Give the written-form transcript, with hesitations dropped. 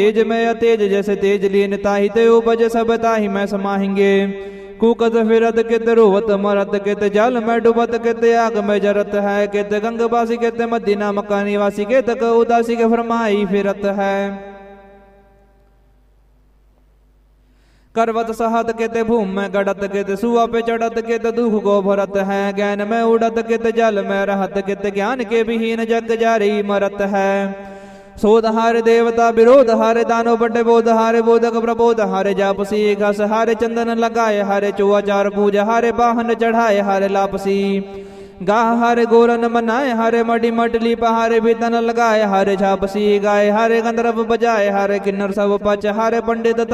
तेज में अतेज जैसे तेज लीन ताहि ते उपज सब ताहि मैं समाहिंगे। कुकत फिरत कित रोवत मरत कित जल में डुबत कित आग में जरत है। कित गंगवासी कित मदीना मक्का निवासी कित उदासी के फरमाई फिरत है। करवत सहत कित भूम में गड़त कित सुआ पे चढ़त कित दुख को भरत है। ज्ञान में उड़त कित जल में रहत कित ज्ञान के विहीन जग जारी मरत है। सोध हारे देवता विरोध हारे दानो बड़े बोध हारे बोधक प्रबोध हारे जापसी घस हारे चंदन लगाए हारे चौआचार पूजा हारे वाहन चढ़ाए हारे लापसी। गाह हारे गोरन मनाए हारे मडी मटली पहारे भीतन लगाए हारे झापसी गाय हारे गंधर्व बजाए हारे किन्नर सब पच हारे पंडित